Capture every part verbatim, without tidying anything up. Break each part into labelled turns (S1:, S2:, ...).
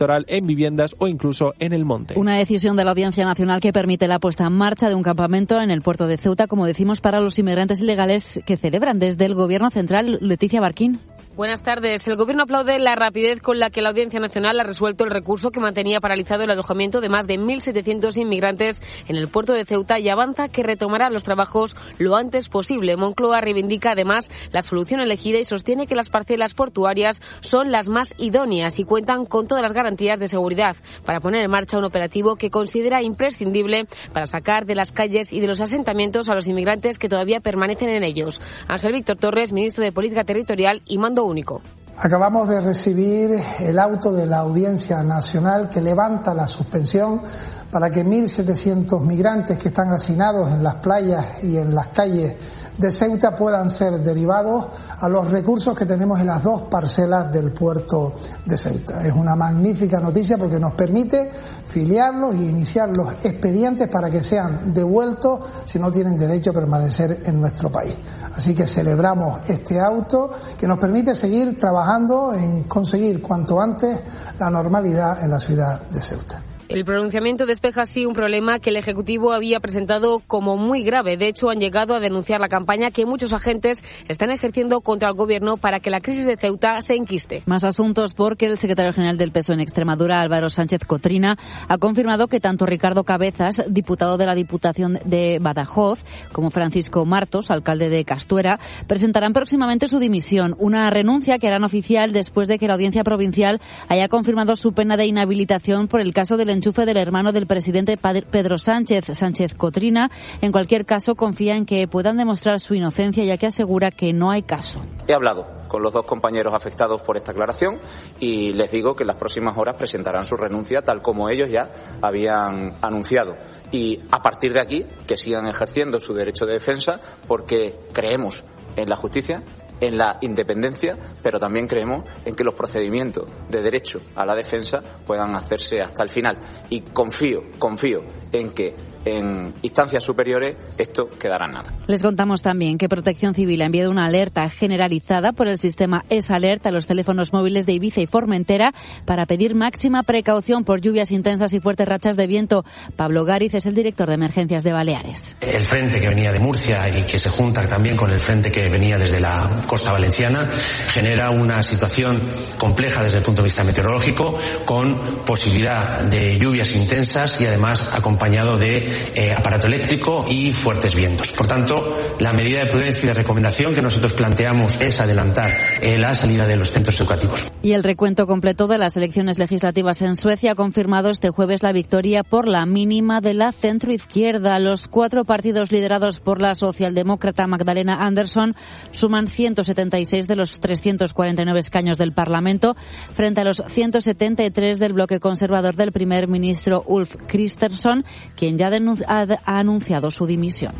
S1: electoral en viviendas o incluso en el monte.
S2: Una decisión de la Audiencia Nacional que permite la puesta en marcha de un campamento en el puerto de Ceuta, como decimos, para los inmigrantes ilegales que celebran desde el Gobierno central. Leticia Barquín.
S3: Buenas tardes. El Gobierno aplaude la rapidez con la que la Audiencia Nacional ha resuelto el recurso que mantenía paralizado el alojamiento de más de mil setecientos inmigrantes en el puerto de Ceuta y avanza que retomará los trabajos lo antes posible. Moncloa reivindica además la solución elegida y sostiene que las parcelas portuarias son las más idóneas y cuentan con todas las garantías de seguridad para poner en marcha un operativo que considera imprescindible para sacar de las calles y de los asentamientos a los inmigrantes que todavía permanecen en ellos. Ángel Víctor Torres, ministro de Política Territorial y Mando Único.
S4: Acabamos de recibir el auto de la Audiencia Nacional que levanta la suspensión para que mil setecientos migrantes que están hacinados en las playas y en las calles de Ceuta puedan ser derivados a los recursos que tenemos en las dos parcelas del puerto de Ceuta. Es una magnífica noticia porque nos permite filiarlos y iniciar los expedientes para que sean devueltos si no tienen derecho a permanecer en nuestro país. Así que celebramos este auto que nos permite seguir trabajando en conseguir cuanto antes la normalidad en la ciudad de Ceuta.
S3: El pronunciamiento despeja así un problema que el Ejecutivo había presentado como muy grave. De hecho, han llegado a denunciar la campaña que muchos agentes están ejerciendo contra el Gobierno para que la crisis de Ceuta se enquiste.
S2: Más asuntos porque el secretario general del P S O E en Extremadura, Álvaro Sánchez Cotrina, ha confirmado que tanto Ricardo Cabezas, diputado de la Diputación de Badajoz, como Francisco Martos, alcalde de Castuera, presentarán próximamente su dimisión. Una renuncia que harán oficial después de que la Audiencia Provincial haya confirmado su pena de inhabilitación por el caso del enchufe del hermano del presidente Pedro Sánchez, Sánchez Cotrina. En cualquier caso, confía en que puedan demostrar su inocencia, ya que asegura que no hay caso.
S5: He hablado con los dos compañeros afectados por esta aclaración y les digo que en las próximas horas presentarán su renuncia, tal como ellos ya habían anunciado. Y a partir de aquí, que sigan ejerciendo su derecho de defensa, porque creemos en la justicia, en la independencia, pero también creemos en que los procedimientos de derecho a la defensa puedan hacerse hasta el final. Y confío, confío en que en instancias superiores esto quedará en nada.
S2: Les contamos también que Protección Civil ha enviado una alerta generalizada por el sistema EsAlert a los teléfonos móviles de Ibiza y Formentera para pedir máxima precaución por lluvias intensas y fuertes rachas de viento. Pablo Gáriz es el director de emergencias de Baleares.
S6: El frente que venía de Murcia y que se junta también con el frente que venía desde la costa valenciana genera una situación compleja desde el punto de vista meteorológico, con posibilidad de lluvias intensas y además acompañado de Eh, aparato eléctrico y fuertes vientos. Por tanto, la medida de prudencia y de recomendación que nosotros planteamos es adelantar eh, la salida de los centros educativos.
S2: Y el recuento completo de las elecciones legislativas en Suecia ha confirmado este jueves la victoria por la mínima de la centroizquierda. Los cuatro partidos liderados por la socialdemócrata Magdalena Andersson suman ciento setenta y seis de los trescientos cuarenta y nueve escaños del Parlamento frente a los ciento setenta y tres del bloque conservador del primer ministro Ulf Kristersson, quien ya ha anunciado su dimisión.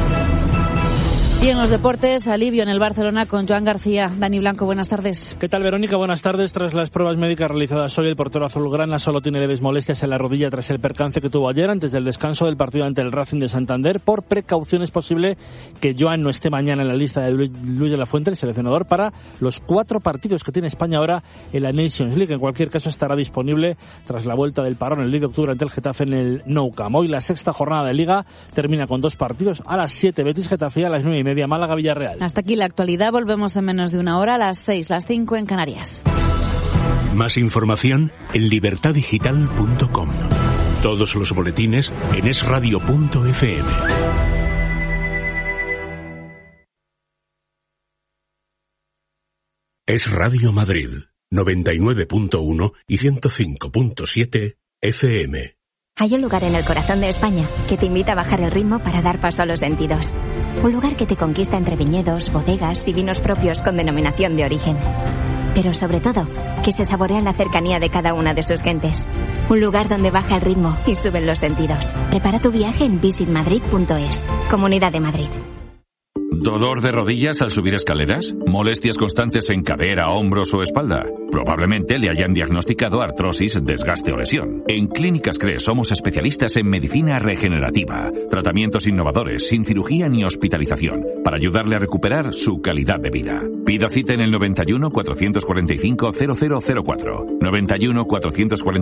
S2: Y en los deportes, alivio en el Barcelona con Joan García. Dani Blanco, buenas tardes.
S7: ¿Qué tal, Verónica? Buenas tardes. Tras las pruebas médicas realizadas hoy, el portero azulgrana solo tiene leves molestias en la rodilla tras el percance que tuvo ayer antes del descanso del partido ante el Racing de Santander. Por precaución es posible que Joan no esté mañana en la lista de Luis de la Fuente, el seleccionador, para los cuatro partidos que tiene España ahora en la Nations League. En cualquier caso, estará disponible tras la vuelta del parón el diez de octubre ante el Getafe en el Nou Camp. Hoy la sexta jornada de Liga termina con dos partidos. A las siete, Betis Getafe, a las nueve y media, Málaga Villarreal.
S2: Hasta aquí la actualidad. Volvemos en menos de una hora, a las seis, las cinco en Canarias.
S8: Más información en libertad digital punto com. Todos los boletines en es radio punto efe eme. Es Radio Madrid, noventa y nueve punto uno y ciento cinco punto siete efe eme.
S9: Hay un lugar en el corazón de España que te invita a bajar el ritmo para dar paso a los sentidos. Un lugar que te conquista entre viñedos, bodegas y vinos propios con denominación de origen. Pero sobre todo, que se saborea la cercanía de cada una de sus gentes. Un lugar donde baja el ritmo y suben los sentidos. Prepara tu viaje en visit madrid punto es. Comunidad de Madrid.
S10: ¿Dolor de rodillas al subir escaleras? ¿Molestias constantes en cadera, hombros o espalda? Probablemente le hayan diagnosticado artrosis, desgaste o lesión. En Clínicas C R E somos especialistas en medicina regenerativa, tratamientos innovadores, sin cirugía ni hospitalización, para ayudarle a recuperar su calidad de vida. Pida cita en el noventa y uno, cuatrocientos cuarenta y cinco, cero cero cero cuatro, noventa y uno, cuatrocientos cuarenta y cinco,